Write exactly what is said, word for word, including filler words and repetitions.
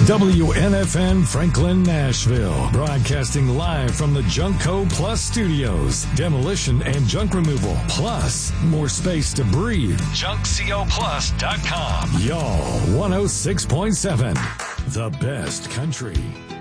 W N F N Franklin, Nashville. Broadcasting live from the Junkco Plus studios. Demolition and junk removal. Plus, more space to breathe. junk co plus dot com. Y'all, one oh six point seven. The best country.